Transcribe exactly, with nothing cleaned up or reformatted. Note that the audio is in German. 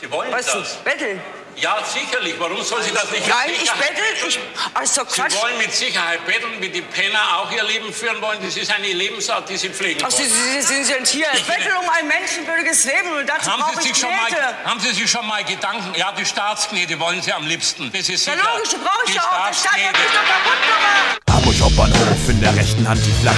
Sie wollen Was, das. betteln? Ja, sicherlich. Warum soll sie das nicht? Nein, ich bettel. Ich, also Quatsch. Sie wollen mit Sicherheit betteln, wie die Penner auch ihr Leben führen wollen. Das ist eine Lebensart, die sie pflegen Ach, Sie, wollen. Sie, Sie sind hier. Ich bettel um ein menschenwürdiges Leben und dazu Haben brauche Sie, ich sich schon mal, Knete. haben Sie sich schon mal Gedanken, ja, die Staatsknete wollen Sie am liebsten. Das ist Ja, sicher. logisch, die brauche ich Die ja auch. Der Staat hat Staatsknete. mich doch kaputt gemacht. Am Schopbahnhof, in der rechten Hand die Flasche.